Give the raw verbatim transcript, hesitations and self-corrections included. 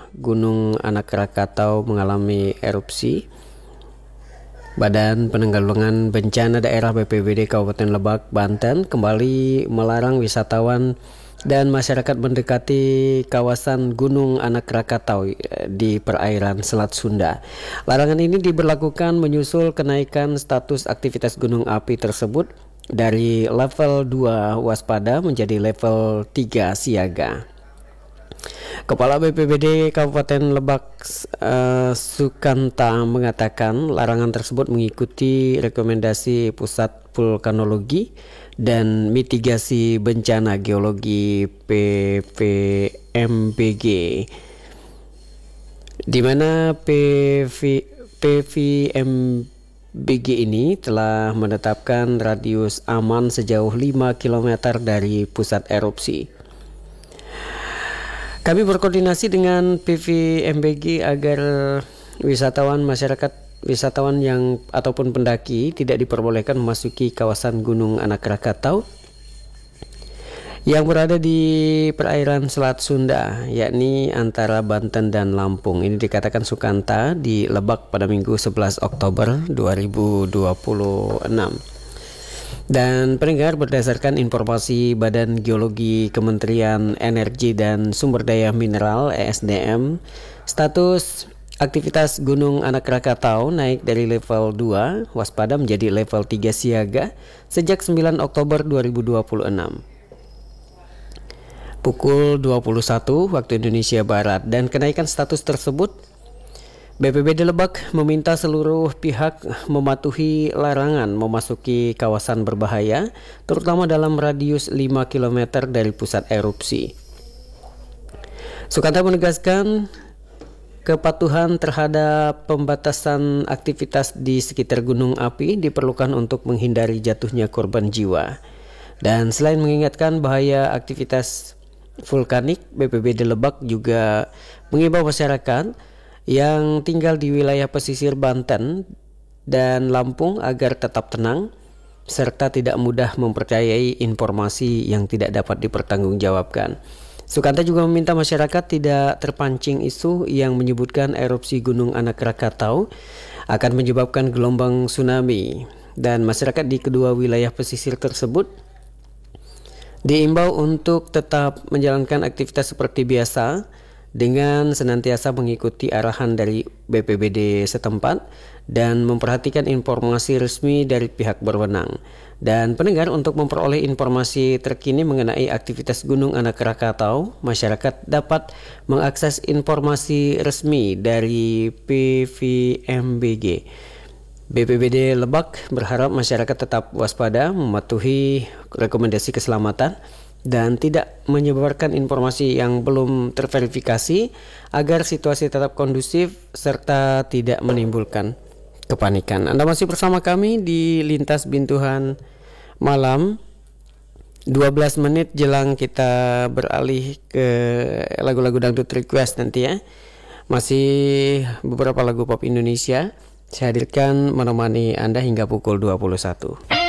Gunung Anak Rakatau mengalami erupsi, Badan Penanggulangan Bencana Daerah B P B D Kabupaten Lebak, Banten kembali melarang wisatawan dan masyarakat mendekati kawasan Gunung Anak Rakatau di perairan Selat Sunda. Larangan ini diberlakukan menyusul kenaikan status aktivitas gunung api tersebut dari level dua waspada menjadi level tiga siaga. Kepala B P B D Kabupaten Lebak uh, Sukanta mengatakan larangan tersebut mengikuti rekomendasi Pusat Vulkanologi dan Mitigasi Bencana Geologi P V M B G, di mana P V M B G ini telah menetapkan radius aman sejauh lima kilometer dari pusat erupsi. Kami berkoordinasi dengan P V M B G agar wisatawan masyarakat wisatawan yang ataupun pendaki tidak diperbolehkan memasuki kawasan Gunung Anak Rakatau yang berada di perairan Selat Sunda, yakni antara Banten dan Lampung. Ini dikatakan Sukanta di Lebak pada Minggu sebelas Oktober dua ribu dua puluh enam. Dan pendengar, berdasarkan informasi Badan Geologi Kementerian Energi dan Sumber Daya Mineral E S D M, status aktivitas Gunung Anak Rakatau naik dari level dua waspada menjadi level tiga siaga sejak sembilan Oktober dua ribu dua puluh enam. Pukul dua puluh satu waktu Indonesia Barat, dan kenaikan status tersebut B P B D Lebak meminta seluruh pihak mematuhi larangan memasuki kawasan berbahaya, terutama dalam radius lima kilometer dari pusat erupsi. Sukanta menegaskan kepatuhan terhadap pembatasan aktivitas di sekitar gunung api diperlukan untuk menghindari jatuhnya korban jiwa. Dan selain mengingatkan bahaya aktivitas vulkanik, B P B D Lebak juga mengimbau masyarakat yang tinggal di wilayah pesisir Banten dan Lampung agar tetap tenang serta tidak mudah mempercayai informasi yang tidak dapat dipertanggungjawabkan. Sukanta juga meminta masyarakat tidak terpancing isu yang menyebutkan erupsi Gunung Anak Rakatau akan menyebabkan gelombang tsunami, dan masyarakat di kedua wilayah pesisir tersebut diimbau untuk tetap menjalankan aktivitas seperti biasa dengan senantiasa mengikuti arahan dari B P B D setempat dan memperhatikan informasi resmi dari pihak berwenang. Dan pendengar, untuk memperoleh informasi terkini mengenai aktivitas Gunung Anak Rakatau, masyarakat dapat mengakses informasi resmi dari P V M B G. B P B D Lebak berharap masyarakat tetap waspada, mematuhi rekomendasi keselamatan, dan tidak menyebarkan informasi yang belum terverifikasi agar situasi tetap kondusif serta tidak menimbulkan kepanikan. Anda masih bersama kami di Lintas Bintuhan Malam. dua belas menit jelang kita beralih ke lagu-lagu dangdut request nanti ya. Masih beberapa lagu pop Indonesia saya hadirkan menemani Anda hingga pukul dua puluh satu.